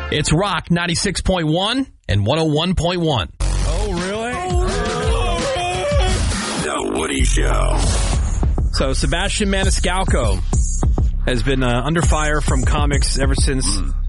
It's Rock 96.1 and 101.1. Oh, really? The Woody Show. So Sebastian Maniscalco has been under fire from comics ever since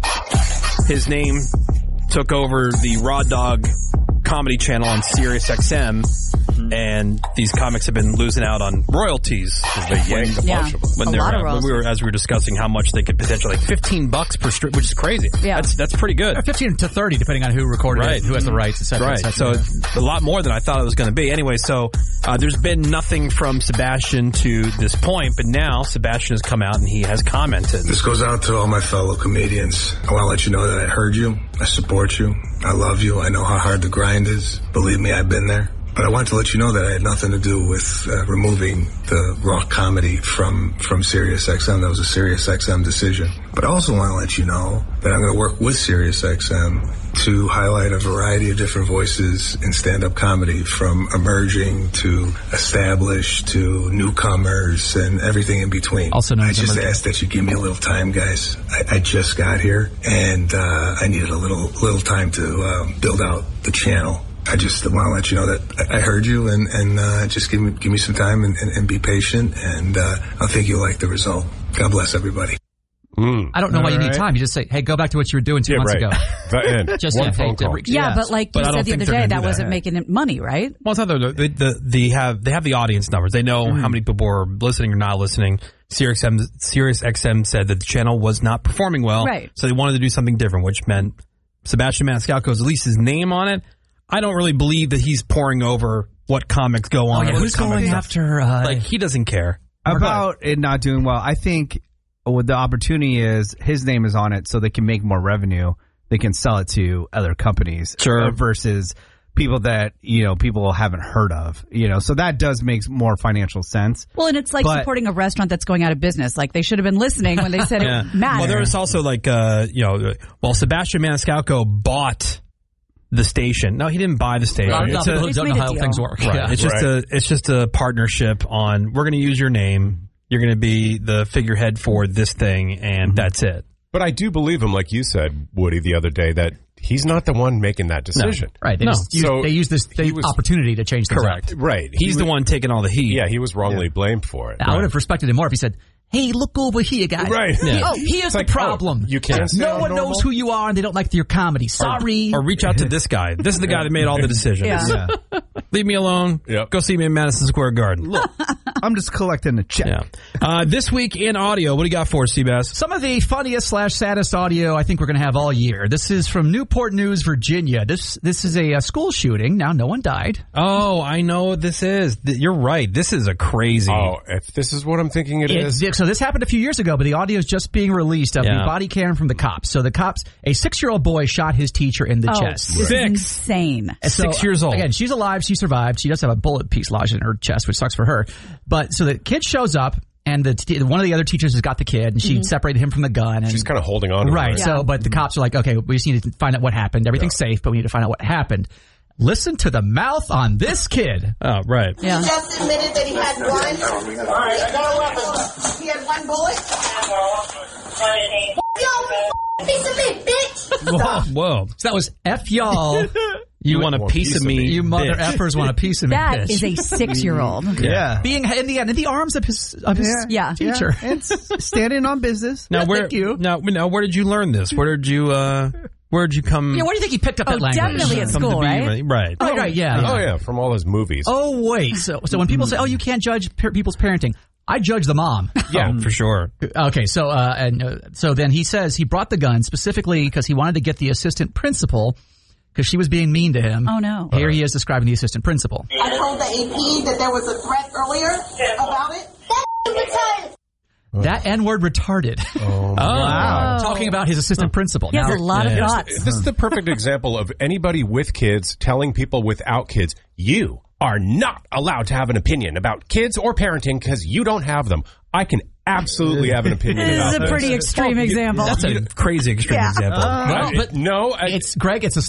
his name took over the Raw Dog comedy channel on Sirius XM, and these comics have been losing out on royalties. They yanked a bunch of them. When we were discussing how much they could potentially, like $15 per strip, which is crazy. Yeah. That's pretty good. 15 to 30, depending on who recorded it, who has the rights, etc. Right. So a lot more than I thought it was going to be. Anyway, so there's been nothing from Sebastian to this point, but now Sebastian has come out and he has commented. This goes out to all my fellow comedians. I want to let you know that I heard you. I support you. I love you. I know how hard the grind is. Believe me, I've been there. But I want to let you know that I had nothing to do with removing the Raw comedy from Sirius XM. That was a Sirius XM decision. But I also want to let you know that I'm going to work with Sirius XM to highlight a variety of different voices in stand-up comedy, from emerging to established to newcomers and everything in between. Also known as I just emerging. ask that you give me a little time, guys. I just got here, and I needed a little time to build out the channel. I just want to let you know that I heard you, and just give me some time and be patient, and I think you'll like the result. God bless everybody. I don't know why you need time. You just say, hey, go back to what you were doing 2 months ago. The end. Just One phone call. Yeah, but like you said the other day, that wasn't making it money, right? Well, it's not that they have the audience numbers. They know how many people are listening or not listening. Sirius XM said that the channel was not performing well, right? So they wanted to do something different, which meant Sebastian Maniscalco's at least his name on it. I don't really believe that he's pouring over what comics go on. Who's going after? Like, he doesn't care about it not doing well. I think what the opportunity is, his name is on it, so they can make more revenue. They can sell it to other companies, versus people that people haven't heard of. So that does make more financial sense. Well, and it's like supporting a restaurant that's going out of business. Like, they should have been listening when they said it mattered. Well, there was also Sebastian Maniscalco bought the station. No, he didn't buy the station. A lot of people don't know how things work. Right. Yeah. It's just a partnership on, we're going to use your name. You're going to be the figurehead for this thing, and that's it. But I do believe him, like you said, Woody, the other day, that he's not the one making that decision. No. Right. They used this opportunity to change things correct. up. Right. He's the one taking all the heat. Yeah, he was wrongly blamed for it. I would have respected him more if he said, hey, look over here, guys. Right. Yeah. Oh, here's the problem. You can't say no one knows who you are, and they don't like your comedy. Sorry. Or reach out to this guy. This is the guy that made all the decisions. Yeah. Leave me alone. Yep. Go see me in Madison Square Garden. Look, I'm just collecting a check. Yeah. This week in audio, what do you got for us, Seabass? Some of the funniest/saddest audio I think we're going to have all year. This is from Newport News, Virginia. This is a school shooting. Now, no one died. Oh, I know what this is. You're right. This is a crazy. Oh, if this is what I'm thinking it is. So this happened a few years ago, but the audio is just being released of the body cam from the cops. So the cops, a 6-year-old boy shot his teacher in the chest. This is insane. So, 6 years old. Again, she's alive. She survived. She does have a bullet piece lodged in her chest, which sucks for her. But so the kid shows up, and one of the other teachers has got the kid, and she separated him from the gun. And she's kind of holding on to right. her. So, but the cops are like, okay, we just need to find out what happened. Everything's safe, but we need to find out what happened. Listen to the mouth on this kid. Oh, right. Yeah. He just admitted that he had one. All right, I got a weapon. He had one bullet. Yo, piece of me, bitch. Whoa. So that was F y'all. You want a piece of me, you mother bitch. effers want a piece of me. That bitch. is a 6-year-old. Yeah. Being in the arms of his Yeah. teacher. It's standing on business. Now, Thank you. Now, where did you learn this? Where did you come? Yeah, where do you think he picked up that language? Definitely at school, right? Right. Right, yeah. Oh, yeah, from all his movies. Oh, wait. So when people say, oh, you can't judge people's parenting, I judge the mom. Yeah, for sure. Okay, so then he says he brought the gun specifically because he wanted to get the assistant principal because she was being mean to him. Oh, no. Here he is describing the assistant principal. I told the AP that there was a threat earlier about it. That That N-word retarded. Oh, my God. Talking about his assistant principal. He has a lot of thoughts. This is the perfect example of anybody with kids telling people without kids, you are not allowed to have an opinion about kids or parenting because you don't have them. I can absolutely have an opinion This about is a this. pretty extreme example. That's a crazy extreme example. Well, but No, it's Greg. It's a